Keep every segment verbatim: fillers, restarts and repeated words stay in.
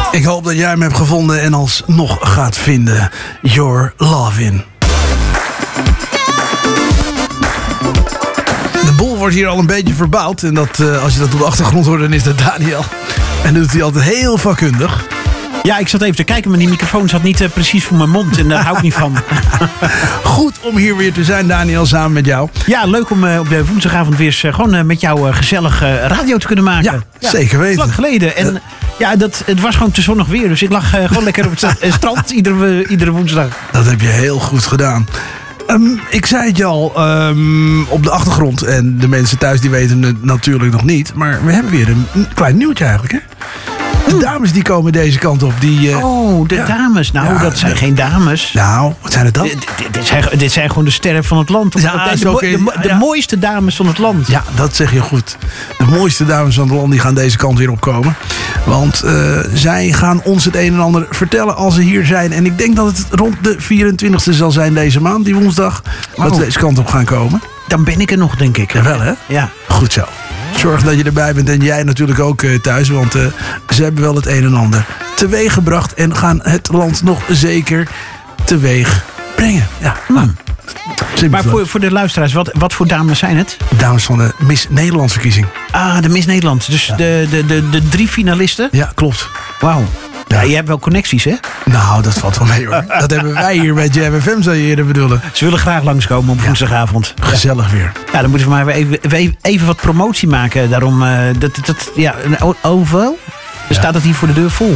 Ik hoop dat jij hem hebt gevonden en alsnog gaat vinden. Your Lovin'. De boel wordt hier al een beetje verbouwd. En dat, uh, als je dat op de achtergrond hoort, dan is dat Daniel. En dat doet hij altijd heel vakkundig. Ja, ik zat even te kijken, maar die microfoon zat niet uh, precies voor mijn mond. En daar hou ik niet van. Goed om hier weer te zijn, Daniel, samen met jou. Ja, leuk om uh, op de woensdagavond weer eens, uh, gewoon uh, met jou uh, gezellig uh, radio te kunnen maken. Ja, ja, zeker weten. Lang geleden. En uh, ja, dat, het was gewoon te zonnig weer. Dus ik lag uh, gewoon lekker op het st- strand iedere, iedere woensdag. Dat heb je heel goed gedaan. Um, ik zei het je al, um, op de achtergrond. En de mensen thuis die weten het natuurlijk nog niet. Maar we hebben weer een, een klein nieuwtje eigenlijk, hè? De dames die komen deze kant op. Die, uh, oh, de ja. dames. Nou, Ja, dat zijn de, geen dames. Nou, wat zijn het dan? D- d- dit, zijn, dit zijn gewoon de sterren van het land. Ja, de, zo de, kun je- de, de ja. mooiste dames van het land. Ja, dat zeg je goed. De mooiste dames van het land die gaan deze kant weer opkomen. Want uh, zij gaan ons het een en ander vertellen als ze hier zijn. En ik denk dat het rond de vierentwintigste zal zijn deze maand, die woensdag. Dat Oh. ze deze kant op gaan komen. Dan ben ik er nog, denk ik. Jawel, hè? Ja. Goed zo. Zorg dat je erbij bent en jij natuurlijk ook uh, thuis. Want uh, ze hebben wel het een en ander teweeg gebracht. En gaan het land nog zeker teweeg brengen. Ja. Hmm. Simpel Maar zo. voor, voor de luisteraars, wat, wat voor dames zijn het? Dames van de Miss Nederlands verkiezing. Ah, de Miss Nederland. Dus Ja. de, de, de, de drie finalisten? Ja, klopt. Wauw. Ja. Ja. je hebt wel connecties, hè? Nou, dat valt wel mee hoor. Dat hebben wij hier bij Jam F M, zou je eerder bedoelen. Ze willen graag langskomen op woensdagavond. Gezellig weer. Ja, dan moeten we maar even, even, even wat promotie maken. Daarom, uh, dat, dat, ja, een o- overal. Dan staat het hier voor de deur vol.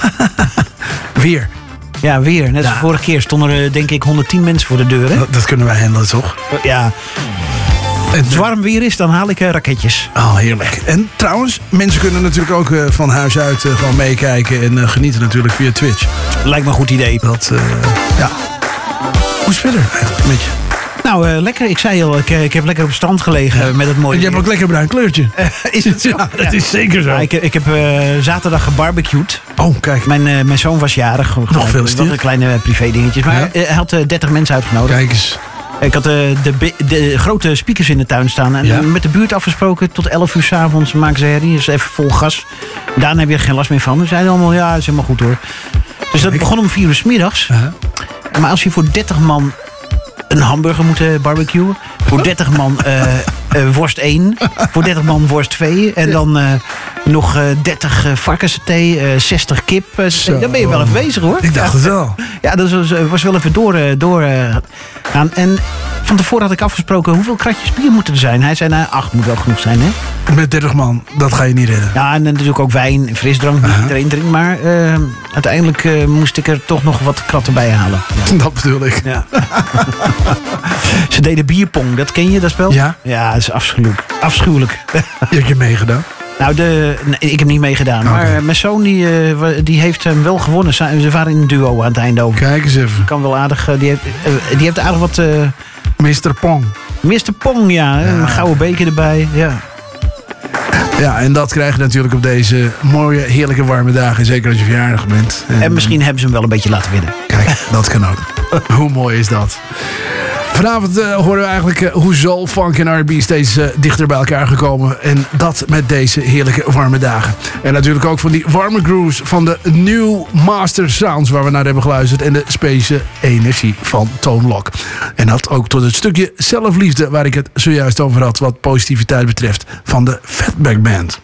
Weer. Ja, weer. Net als Ja. vorige keer stonden er denk ik honderdtien mensen voor de deur, hè? Dat, dat kunnen wij handelen, toch? Ja. En, Als het warm weer is, dan haal ik uh, raketjes. oh, heerlijk. En trouwens, mensen kunnen natuurlijk ook uh, van huis uit uh, gewoon meekijken. En uh, genieten natuurlijk via Twitch. Lijkt me een goed idee. Dat, uh, ja. Hoe is het verder eigenlijk met je? Nou, uh, lekker. Ik zei al, ik, uh, ik heb lekker op het strand gelegen uh, met het mooie Je hebt ook lekker bruin kleurtje. weer. Is het zo? Ja, dat is zeker zo. Ja, ik, ik heb uh, zaterdag gebarbecued. Oh, kijk. Mijn, uh, mijn zoon was jarig. Nog gefeliciteerd. Wat een kleine privé dingetjes. Maar Ja. uh, hij had uh, dertig mensen uitgenodigd. Kijk eens. Ik had uh, de, be- de grote speakers in de tuin staan. En Ja. met de buurt afgesproken. Tot elf uur 's avonds maken ze herrie. Dus even vol gas. Daarna heb je er geen last meer van. Dus zeiden allemaal, ja, dat is helemaal goed hoor. Dus dat begon om vier uur 's middags. Uh-huh. Maar als je voor dertig man een hamburger moet uh, barbecuen. Voor dertig man uh, uh, worst één. Voor dertig man worst twee. En dan uh, nog uh, dertig uh, varkenssaté, uh, zestig kip. Uh, Zo. dan ben je wel even bezig hoor. Ik dacht het wel. Ja, dat was, was wel even door, uh, door uh, gaan. En van tevoren had ik afgesproken hoeveel kratjes bier moeten er zijn. Hij zei, nou, acht moet wel genoeg zijn, hè? Met dertig man, dat ga je niet redden. Ja, en natuurlijk ook wijn en frisdrank die Aha. iedereen drinkt. Maar uh, uiteindelijk uh, moest ik er toch nog wat kratten bij halen. Ja. Dat bedoel ik. Ja. Ze deden bierpong, dat ken je, dat spel? Ja. Ja, dat is afschuwelijk. Afschuwelijk. Heb je meegedaan? Nou, de, nee, ik heb niet meegedaan. Maar Oké. uh, mijn zoon die, uh, wa- die heeft hem wel gewonnen. Ze ze waren in een duo aan het einde over. Kijk eens even. Kan wel aardig. uh, die, heeft, uh, die heeft aardig wat. Uh, mister Pong. mister Pong, ja. Ja. Een gouden beker erbij. Ja. Ja, en dat krijg je natuurlijk op deze mooie, heerlijke warme dagen. Zeker als je verjaardag bent. En misschien hebben ze hem wel een beetje laten winnen. Kijk, dat kan ook. Hoe mooi is dat? Vanavond uh, horen we eigenlijk uh, hoe soul, funk en R en B steeds uh, dichter bij elkaar gekomen. En dat met deze heerlijke warme dagen. En natuurlijk ook van die warme grooves van de New Master Sounds waar we naar hebben geluisterd. En de space energie van Tone Loc. En dat ook tot het stukje zelfliefde waar ik het zojuist over had. Wat positiviteit betreft van de Fatback Band.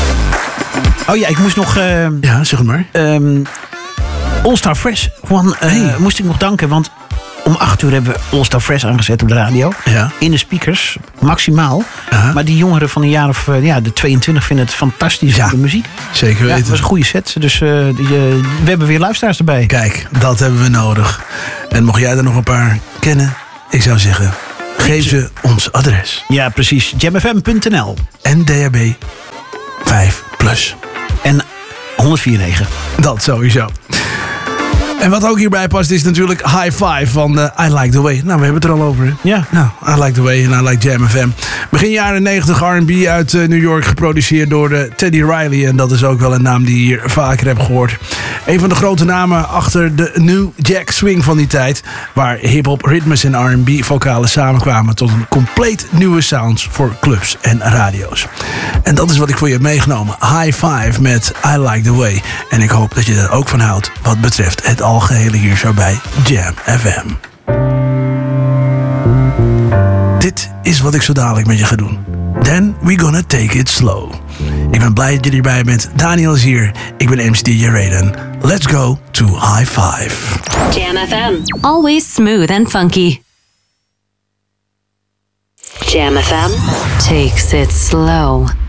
Oh ja, ik moest nog. Uh, Ja, zeg maar. um, All Star Fresh. Juan, uh, Hey. moest ik nog danken. Want om acht uur hebben we All Star Fresh aangezet op de radio. Ja. In de speakers, maximaal. Aha. Maar die jongeren van een jaar of uh, ja, de tweeëntwintig vinden het fantastisch. Ja. De muziek. Zeker Ja, weten. het was een goede set. Dus uh, die, uh, we hebben weer luisteraars erbij. Kijk, dat hebben we nodig. En mocht jij er nog een paar kennen, ik zou zeggen, geef ze ons adres. Ja, precies. jam f m punt n l En D H B vijf plus. en honderdvier komma negen. Dat sowieso. En wat ook hierbij past is natuurlijk High Five van uh, I Like The Way. Nou, we hebben het er al over. Hè? Ja. Nou, I Like The Way en I Like Jam F M. Begin jaren negentig R en B uit uh, New York, geproduceerd door uh, Teddy Riley. En dat is ook wel een naam die je hier vaker hebt gehoord. Een van de grote namen achter de New Jack Swing van die tijd, waar hip-hop, ritmes en R en B vocalen samenkwamen tot een compleet nieuwe sound voor clubs en radio's. En dat is wat ik voor je heb meegenomen. High Five met I Like The Way. En ik hoop dat je er ook van houdt wat betreft het algehele hier zo bij Jam F M. Dit is wat ik zo dadelijk met je ga doen. Then we gonna take it slow. Ik ben blij dat je erbij bent. Daniel is hier. Ik ben M C D J Raiden. Let's go to High Five. Jam F M. Always smooth and funky. Jam F M takes it slow.